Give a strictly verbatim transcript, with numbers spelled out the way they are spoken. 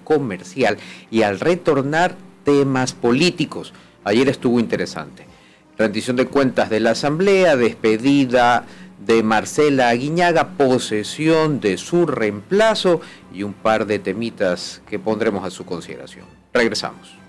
comercial y al retornar temas políticos. Ayer estuvo interesante. Rendición de cuentas de la Asamblea, despedida de Marcela Aguiñaga, posesión de su reemplazo y un par de temitas que pondremos a su consideración. Regresamos.